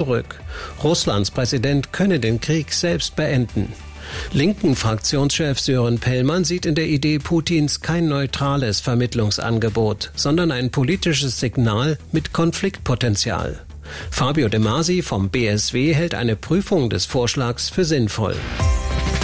zurück. Russlands Präsident könne den Krieg selbst beenden. Linken Fraktionschef Sören Pellmann sieht in der Idee Putins kein neutrales Vermittlungsangebot, sondern ein politisches Signal mit Konfliktpotenzial. Fabio De Masi vom BSW hält eine Prüfung des Vorschlags für sinnvoll.